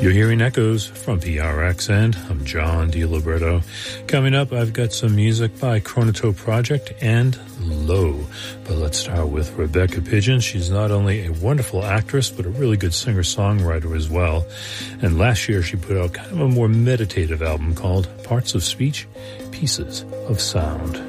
You're hearing Echoes from PRX, and I'm John DiLibretto. Coming up, I've got some music by Chronotope Project and Low. But let's start with Rebecca Pidgeon. She's not only a wonderful actress, but a really good singer-songwriter as well. And last year, she put out kind of a more meditative album called Parts of Speech, Pieces of Sound.